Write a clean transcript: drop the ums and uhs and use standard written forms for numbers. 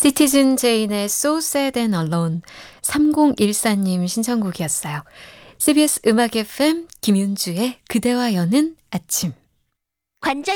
시티즌 제인의 So Sad and Alone 3014님 신청곡이었어요. CBS 음악 FM 김윤주의 그대와 여는 아침. 관절